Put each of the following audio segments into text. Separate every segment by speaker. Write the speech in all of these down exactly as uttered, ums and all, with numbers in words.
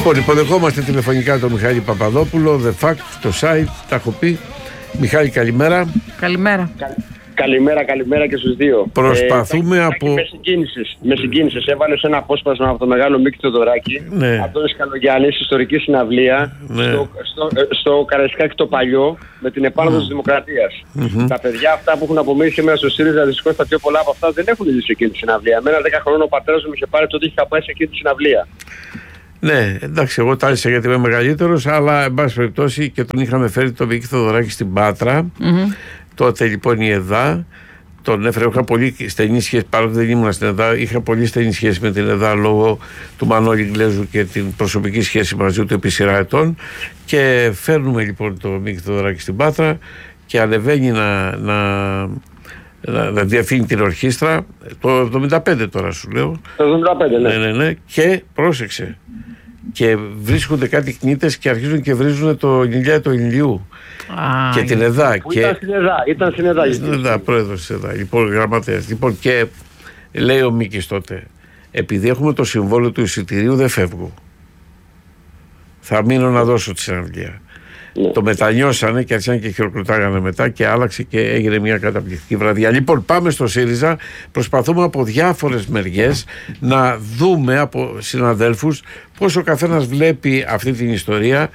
Speaker 1: Λοιπόν, υποδεχόμαστε τηλεφωνικά τον Μιχάλη Παπαδόπουλο, The Fact, το site, τα έχω πει. Μιχάλη, καλημέρα.
Speaker 2: Καλημέρα.
Speaker 3: Καλημέρα, καλημέρα και στους δύο.
Speaker 1: Προσπαθούμε
Speaker 3: ε,
Speaker 1: από...
Speaker 3: Με συγκίνησες, με συγκίνησες. Έβαλες ένα απόσπασμα από το μεγάλο Μίκη Θεοδωράκη,
Speaker 1: ναι.
Speaker 3: από τον Σκαλογιάννη, ιστορική συναυλία,
Speaker 1: ναι.
Speaker 3: στο, στο, στο Καραϊσκάκι το παλιό, με την επάνωδο mm. της Δημοκρατίας. Mm-hmm. Τα παιδιά αυτά που έχουν απομείνει σήμερα στο ΣΥΡΙΖΑ, δυστυχώς τα πιο πολλά από αυτά δεν έχουν ζήσει εκείνη τη συναυλία. Εμένα δέκα χρόνια ο πατέρας μου είχε πάρει τότε είχα πάει σε εκείνη τη συναυλία.
Speaker 1: Ναι, εντάξει, εγώ τάλισα γιατί είμαι μεγαλύτερος, αλλά εν πάση περιπτώσει και τον είχαμε φέρει τον Μίκη Θεοδωράκη στην Πάτρα. Mm-hmm. Τότε λοιπόν η ΕΔΑ τον έφερε. Είχα πολύ στενή σχέση, παρότι δεν ήμουν στην ΕΔΑ, είχα πολύ στενή σχέση με την ΕΔΑ λόγω του Μανώλη Γκλέζου και την προσωπική σχέση μαζί του επί σειρά ετών. Και φέρνουμε λοιπόν τον Μίκη Θεοδωράκη στην Πάτρα και ανεβαίνει να, να, να, να διευθύνει την ορχήστρα. Το εβδομήντα πέντε τώρα σου λέω.
Speaker 3: Το εβδομήντα πέντε, ναι.
Speaker 1: Ναι, ναι, ναι. Και πρόσεξε. Και βρίσκονται κάτι κνήτες και αρχίζουν και βρίζουν το Ηλιά του Ηλιού. Ah, και την ΕΔΑ.
Speaker 3: Που
Speaker 1: και...
Speaker 3: Ήταν στην ΕΔΑ, ήταν στην ΕΔΑ.
Speaker 1: Στην ΕΔΑ, πρόεδρος της ΕΔΑ. Λοιπόν, γραμματέας. Λοιπόν, και λέει ο Μίκης τότε, επειδή έχουμε το συμβόλαιο του εισιτηρίου, δεν φεύγω. Θα μείνω να δώσω τη συναυλία. Ναι. Το μετανιώσανε και άρχισαν και χειροκροτάγανε μετά και άλλαξε και έγινε μια καταπληκτική βραδιά. Λοιπόν, πάμε στο ΣΥΡΙΖΑ. Προσπαθούμε από διάφορες μεριές να δούμε από συναδέλφους πώς ο καθένας βλέπει αυτή την ιστορία,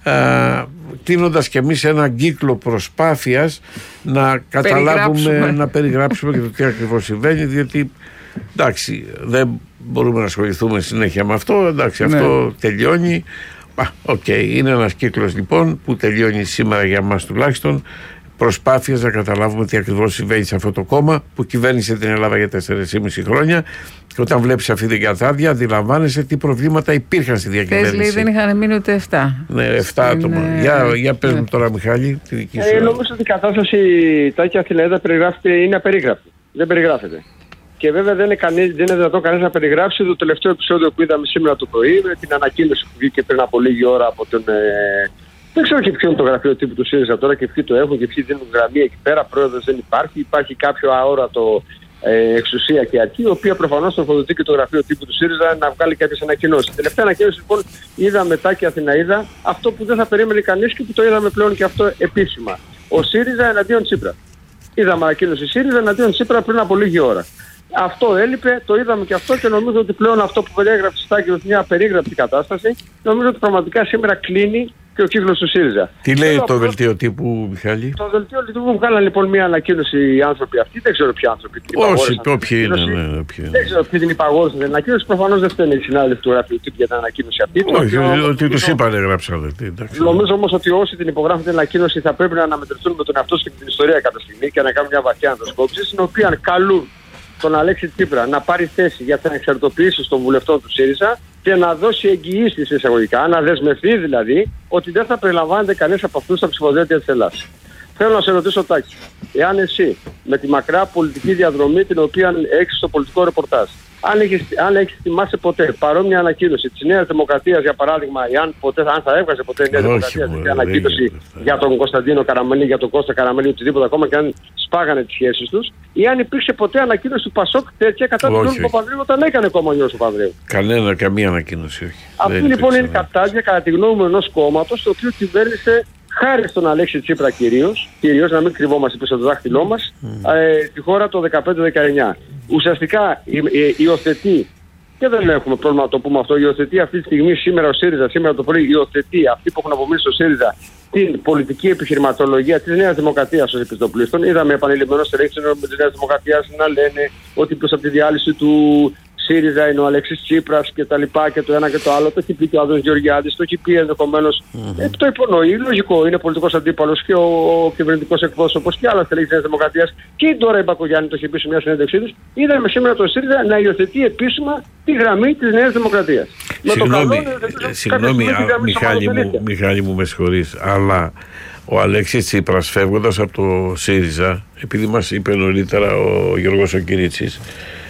Speaker 1: κλείνοντας και εμείς έναν κύκλο προσπάθειας να καταλάβουμε, να περιγράψουμε και το τι ακριβώς συμβαίνει, διότι εντάξει, δεν μπορούμε να ασχοληθούμε συνέχεια με αυτό. Εντάξει, ναι. Αυτό τελειώνει. Οκ, okay. Είναι ένας κύκλος λοιπόν που τελειώνει σήμερα για μας τουλάχιστον, προσπάθειες να καταλάβουμε τι ακριβώς συμβαίνει σε αυτό το κόμμα που κυβέρνησε την Ελλάδα για τέσσερα και μισό χρόνια, και όταν βλέπεις αυτή την κατάδεια αντιλαμβάνεσαι τι προβλήματα υπήρχαν στη διακυβέρνηση.
Speaker 2: Πες, λέει, δεν είχαν μείνει ούτε εφτά.
Speaker 1: Ναι, εφτά άτομα.
Speaker 2: Είναι...
Speaker 1: Για, για πες
Speaker 2: ναι.
Speaker 1: μου τώρα, Μιχάλη, τη δική σου.
Speaker 3: Ε, νομίζω ότι η κατάσταση Τάκη Αθηναίδα περιγράφεται, είναι απερίγραπτη. Δεν περιγράφεται. Και βέβαια δεν είναι, κανείς, δεν είναι δυνατόν κανείς να περιγράψει το τελευταίο επεισόδιο που είδαμε σήμερα το πρωί, με την ανακοίνωση που βγήκε πριν από λίγη ώρα από τον. Ε, δεν ξέρω και ποιο είναι το γραφείο τύπου του ΣΥΡΙΖΑ τώρα και ποιοι το έχουν και ποιοι δίνουν γραμμή εκεί πέρα. Πρόεδρος δεν υπάρχει. Υπάρχει κάποιο αόρατο ε, εξουσία και αρχή, η οποία προφανώς τροφοδοτεί και το γραφείο τύπου του ΣΥΡΙΖΑ να βγάλει κάποιες ανακοινώσεις. Τελευταία ανακοίνωση λοιπόν είδαμε μετά και Αθηναίδα αυτό που δεν θα περίμενε κανείς και που το είδαμε πλέον και αυτό επίσημα. Ο ΣΥΡΙΖΑ εναντίον Τσίπρα. Είδαμε ανακοίνωση ΣΥΡΙΖΑ εναντίον Τσίπρα πριν από λίγη ώρα. Αυτό έλειπε, το είδαμε και αυτό και νομίζω ότι πλέον αυτό που περιέγραψε Στάκη ως μια περίγραπτη κατάσταση, νομίζω ότι πραγματικά σήμερα κλείνει και ο κύκλος του ΣΥΡΙΖΑ. Τι
Speaker 1: λέει Θέλω το απλώς... δελτίο τύπου, Μιχάλη?
Speaker 3: Το δελτίο τύπου βγάλαν λοιπόν μια ανακοίνωση οι άνθρωποι αυτοί, δεν ξέρω ποιοι άνθρωποι την
Speaker 1: υπαγόρευσαν. Όχι, ποιοι είναι, ναι, ναι, ποιοι.
Speaker 3: Δεν ξέρω ποιοι την υπαγόρευσαν την ανακοίνωση, προφανώς δεν φταίνε οι συνάδελφοι του γραφείου τύπου για την ανακοίνωση αυτή.
Speaker 1: Όχι, ότι τους είπανε γράψανε.
Speaker 3: Νομίζω όμως ότι όσοι την υπογράφουν την ανακοίνωση θα πρέπει να αναμετρηθούν με τον εαυτό και την ιστορία κατά στιγμή και να κάνουν μια βαθιά ανασκόπηση, στην οποία καλούν τον Αλέξη Τσίπρα να πάρει θέση για την εξαρτητοποίηση των βουλευτών του ΣΥΡΙΖΑ και να δώσει εγγυήσεις εισαγωγικά, να δεσμευτεί δηλαδή ότι δεν θα περιλαμβάνεται κανείς από αυτούς στα ψηφοδέλτια της Ελλάδας. Θέλω να σε ρωτήσω, Τάκη, εάν εσύ με τη μακρά πολιτική διαδρομή την οποία έχεις στο πολιτικό ρεπορτάζ, αν έχεις, αν έχεις θυμάσαι ποτέ παρόμοια ανακοίνωση της Νέας Δημοκρατίας, για παράδειγμα, αν, ποτέ, αν θα έβγαζε ποτέ η Νέα Δημοκρατία μια ανακοίνωση για τον Κωνσταντίνο Καραμανλή, για τον Κώστα Καραμανλή, οτιδήποτε ακόμα και αν σπάγανε τις σχέσεις τους, ή αν υπήρξε ποτέ ανακοίνωση του Πασόκ τέτοια κατά του Γιώργου Παπανδρέου όταν έκανε κόμμα ο Γιώργος Παπανδρέου.
Speaker 1: Κανένα, καμία ανακοίνωση, όχι.
Speaker 3: Αυτή λοιπόν είναι η κατάδια κατά τη γνώμη μου ενός κόμματος το οποίο κυβέρνησε χάρη στον Αλέξη Τσίπρα κυρίως, κυρίως να μην κρυβόμαστε πίσω από το δάχτυλό μας, mm. ε, τη χώρα το δεκαπέντε δεκαεννιά. Ουσιαστικά υ, υ, υιοθετεί, και δεν έχουμε πρόβλημα να το πούμε αυτό, υιοθετεί αυτή τη στιγμή σήμερα ο ΣΥΡΙΖΑ, σήμερα το πρωί υιοθετεί αυτοί που έχουν απομείνει στο ΣΥΡΙΖΑ την πολιτική επιχειρηματολογία της Νέας Δημοκρατίας ως επιστοπλίστων. Είδαμε επανειλημμένως ελέγξεων με της Νέας Δημοκρατίας να λένε ότι προς από τη διάλυση του ΣΥΡΙΖΑ είναι ο Αλέξης Τσίπρας και τα λοιπά και το ένα και το άλλο. Το έχει πει και ο Άδωνης Γεωργιάδης, το έχει πει ενδεχομένως. Mm-hmm. Ε, το υπονοεί, λογικό, είναι πολιτικός αντίπαλος και ο, ο κυβερνητικός εκπρόσωπος και άλλα στελέχη της Νέας Δημοκρατίας. Και η Ντόρα Μπακογιάννη το έχει πει σε μια συνέντευξή της. Είδαμε σήμερα το ΣΥΡΙΖΑ να υιοθετεί επίσημα τη γραμμή της Νέας Δημοκρατίας.
Speaker 1: Συγγνώμη, συγγνώμη Μιχάλη, μου, Μιχάλη μου, με συγχωρείς, αλλά ο Αλέξης Τσίπρας φεύγοντας από το ΣΥΡΙΖΑ, επειδή μας είπε νωρίτερα ο Γιώργος ο Κυρίτσης,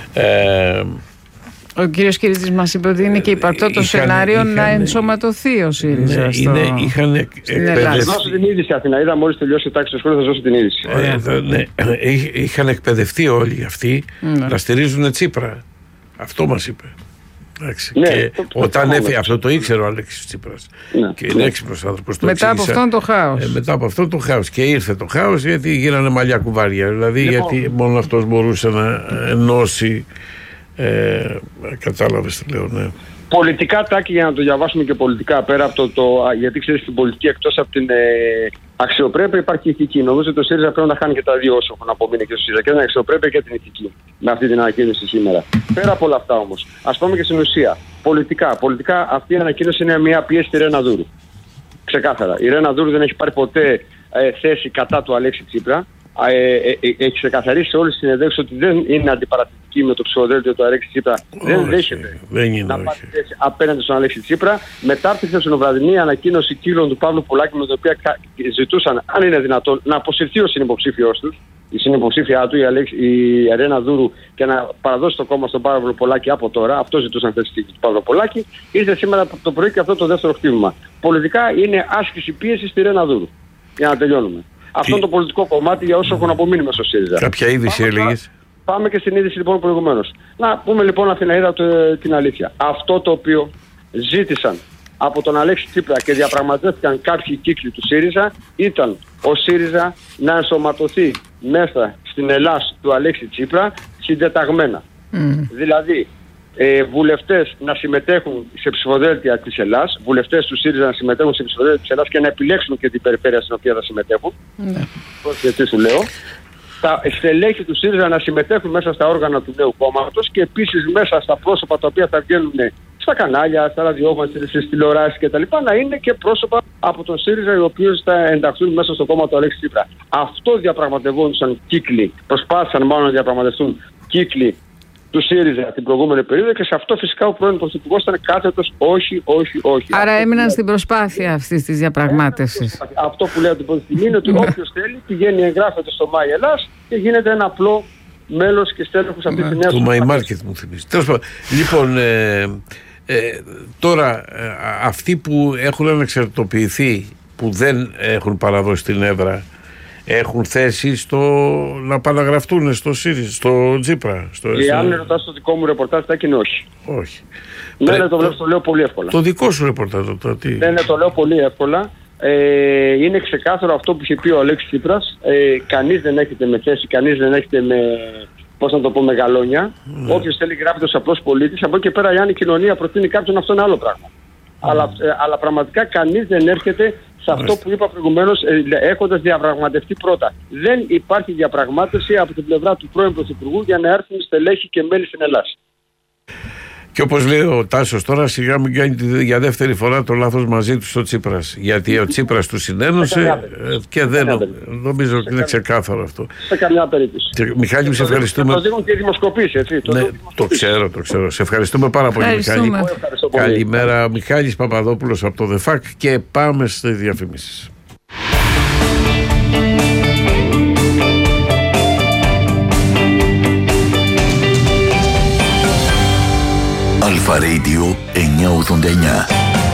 Speaker 1: ε,
Speaker 2: ο κύριος Κυρίτσης μας είπε ότι είναι και υπαρκτό το σενάριο είχαν, να ενσωματωθεί ο ΣΥΡΙΖΑ. Ναι, στο...
Speaker 1: είναι, είχαν εκπαιδευτεί.
Speaker 3: Θα δώσω την είδηση, Αθηναίδα, μόλις τελειώσει η τάξη στο σχολείο θα δώσω την είδηση.
Speaker 1: Ε, ναι, είχαν εκπαιδευτεί όλοι αυτοί ναι. να στηρίζουν Τσίπρα. Αυτό μας είπε.
Speaker 3: Ναι,
Speaker 1: και
Speaker 3: το, το,
Speaker 1: όταν
Speaker 3: το
Speaker 1: έφυγε, αυτό το ήξερε ο Αλέξης Τσίπρας.
Speaker 3: Ναι.
Speaker 1: Και είναι έξυπνος άνθρωπος.
Speaker 2: Μετά από αυτόν το χάος.
Speaker 1: Ε, μετά από αυτό το χάος. Και ήρθε το χάος γιατί γίνανε μαλλιά κουβάρια. Δηλαδή
Speaker 3: Λοιπόν.
Speaker 1: γιατί μόνο αυτός μπορούσε να ενώσει. Ε, κατάλαβες τι λέω, ναι.
Speaker 3: Πολιτικά, Τάκη, για να το διαβάσουμε και πολιτικά, πέρα από το, το γιατί ξέρεις την πολιτική, εκτός από την ε, αξιοπρέπεια υπάρχει ηθική. Νομίζω ότι ο ΣΥΡΙΖΑ πρέπει να χάνει και τα δύο όσο έχουν απομείνει και στο ΣΥΡΙΖΑ, και την αξιοπρέπεια και την ηθική, με αυτή την ανακοίνωση σήμερα. Πέρα από όλα αυτά όμως, ας πούμε και στην ουσία, πολιτικά, πολιτικά αυτή η ανακοίνωση είναι μια πίεση στη Ρένα Δούρου. Ξεκάθαρα. Η Ρένα Δούρου δεν έχει πάρει ποτέ ε, θέση κατά του Αλέξη Τσίπρα. Ε, ε, ε, έχει ξεκαθαρίσει σε όλες τις συνεδέξεις ότι δεν είναι αντιπαρατητική με το ψηφοδέλτιο του Αλέξη Τσίπρα. Όχι, δεν δέχεται
Speaker 1: δεν είναι,
Speaker 3: να πάρει θέση απέναντι στον Αλέξη Τσίπρα. Μετά από τη χθεσινοβραδινή ανακοίνωση κύλων του Παύλου Πολάκη, με την οποία ζητούσαν, αν είναι δυνατόν, να αποσυρθεί ο συνυποψήφιός τους, η συνυποψήφια του, η, Αλέξη, η Ρένα Δούρου, και να παραδώσει το κόμμα στον Παύλο Πολάκη από τώρα. Αυτό ζητούσαν χθες του Παύλου Πολάκη. Ήρθε σήμερα το πρωί και αυτό το δεύτερο χτύπημα. Πολιτικά είναι άσκηση πίεση στη Ρένα Δούρου. Για να τελειώνουμε. Αυτό είναι το πολιτικό κομμάτι για όσο έχουν απομείνει μέσα στο ΣΥΡΙΖΑ.
Speaker 1: Κάποια είδηση έλεγες.
Speaker 3: Πάμε και στην είδηση λοιπόν προηγουμένως. Να πούμε λοιπόν, Αθηναίδα, την αλήθεια. Αυτό το οποίο ζήτησαν από τον Αλέξη Τσίπρα και διαπραγματεύτηκαν κάποιοι κύκλοι του ΣΥΡΙΖΑ ήταν ο ΣΥΡΙΖΑ να ενσωματωθεί μέσα στην Ελλάς του Αλέξη Τσίπρα συντεταγμένα. Mm. Δηλαδή, ε, βουλευτές να συμμετέχουν σε ψηφοδέλτια της Ελλάς, βουλευτές του ΣΥΡΙΖΑ να συμμετέχουν σε ψηφοδέλτια της Ελλάς και να επιλέξουν και την περιφέρεια στην οποία θα συμμετέχουν. Ναι. Έτσι σου λέω. Τα στελέχη του ΣΥΡΙΖΑ να συμμετέχουν μέσα στα όργανα του νέου κόμματος και επίσης μέσα στα πρόσωπα τα οποία θα βγαίνουν στα κανάλια, στα ραδιόφωνα, στις τηλεοράσεις κτλ. Να είναι και πρόσωπα από τον ΣΥΡΙΖΑ οι οποίοι θα ενταχθούν μέσα στο κόμμα του Αλέξη Τσίπρα. Αυτό διαπραγματευόντουσαν κύκλοι, προσπάθησαν μάλλον να διαπραγματευτούν κύκλοι του ΣΥΡΙΖΑ την προηγούμενη περίοδο, και σε αυτό φυσικά ο πρώην Πρωθυπουργός ήταν κάθετος όχι, όχι, όχι.
Speaker 2: Άρα
Speaker 3: αυτό
Speaker 2: έμειναν
Speaker 3: που...
Speaker 2: στην προσπάθεια αυτής της διαπραγμάτευσης.
Speaker 3: Αυτό που λέω την πρώτη στιγμή είναι ότι όποιος θέλει πηγαίνει, εγγράφεται στο Μάι Ελλάς και γίνεται ένα απλό μέλος και στέλεχος αυτή τη νέα.
Speaker 1: Το My Market μου θυμίζει. Τέλος πάντων. Λοιπόν, ε, ε, τώρα ε, αυτοί που έχουν ανεξαρτητοποιηθεί, που δεν έχουν παραδώσει την έδρα, έχουν θέση στο να παραγραφτούν στο ΣΥΡΙΖΑ, στο Τσίπρα. Στο...
Speaker 3: Εάν ρωτάς το δικό μου ρεπορτάζ, θα είναι όχι.
Speaker 1: Όχι.
Speaker 3: Ναι,
Speaker 1: Πρέ...
Speaker 3: ναι, το, το, το λέω πολύ εύκολα.
Speaker 1: Το δικό σου ρεπορτάζ, το τι.
Speaker 3: Ναι, ναι, το λέω πολύ εύκολα. Ε, είναι ξεκάθαρο αυτό που είχε πει ο Αλέξης Τσίπρας. Ε, κανείς δεν έχετε με θέση, κανείς δεν έχετε με, πώς να το πω, μεγαλόνια. Mm. Όποιος θέλει γράφει ως απλός πολίτης. Από εκεί και πέρα, αν η κοινωνία προτείνει κάποιον, αυτό είναι άλλο πράγμα. Mm. Αλλά, ε, αλλά πραγματικά κανείς δεν έρχεται σε αυτό που είπα προηγουμένως, ε, έχοντας διαπραγματευτεί πρώτα. Δεν υπάρχει διαπραγμάτευση από την πλευρά του πρώην Πρωθυπουργού για να έρθουν στελέχη και μέλη στην Ελλάδα.
Speaker 1: Και όπως λέει ο Τάσος τώρα, σιγά μην κάνει για δεύτερη φορά το λάθος μαζί του στο Τσίπρας. Γιατί ο Τσίπρας του συνένωσε και δεν νομίζω ότι είναι ξεκάθαρο αυτό.
Speaker 3: Σε καμιά περίπτωση.
Speaker 1: Και, Μιχάλη, σε ευχαριστούμε.
Speaker 3: Το δίνουν και οι δημοσκοπήσεις, έτσι.
Speaker 1: Ναι, το ξέρω, το ξέρω. Σε ευχαριστούμε πάρα πολύ, Μιχάλη. Καλημέρα, Μιχάλης Παπαδόπουλος από το ΔΕΦΑΚ, και πάμε στις διαφημίσεις.
Speaker 4: Αλφα Radio εννιακόσια ογδόντα εννιά.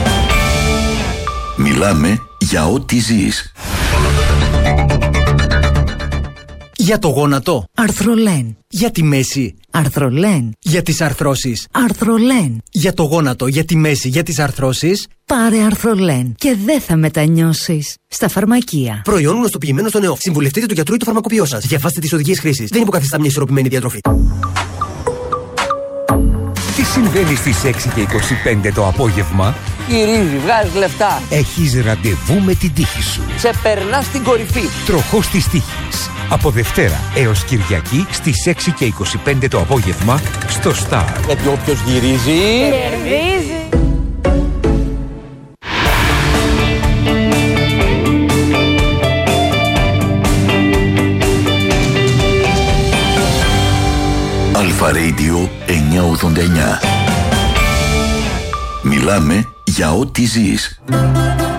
Speaker 4: Μιλάμε για ό,τι ζεις.
Speaker 5: Για το γόνατο,
Speaker 6: Αρθρολέν.
Speaker 5: για τη μέση,
Speaker 6: Αρθρολέν.
Speaker 5: για τις αρθρώσεις,
Speaker 6: Αρθρολέν.
Speaker 5: για το γόνατο, για τη μέση, για τις αρθρώσεις.
Speaker 6: Πάρε Αρθρολέν και δεν θα μετανιώσεις. Στα φαρμακεία.
Speaker 5: Προϊόν γνωστοποιημένο στον ΕΟΦ. Συμβουλευτείτε το γιατρό ή το φαρμακοποιό σας. Διαβάστε τις οδηγίες χρήσης. Δεν υποκαθιστά μια ισορροπημένη διατροφή.
Speaker 7: Τι συμβαίνει στις έξι και είκοσι πέντε το απόγευμα?
Speaker 8: Γυρίζει, βγάζει λεφτά.
Speaker 7: Έχεις ραντεβού με την τύχη σου.
Speaker 8: Σε περνά στην κορυφή.
Speaker 7: Τροχός της τύχης. Από Δευτέρα έως Κυριακή στις έξι και είκοσι πέντε το απόγευμα στο Star.
Speaker 8: Γιατί όποιος γυρίζει...
Speaker 6: Κερδίζει.
Speaker 4: Αλφα Radio εννιακόσια ογδόντα εννιά. Μιλάμε για ό,τι ζεις.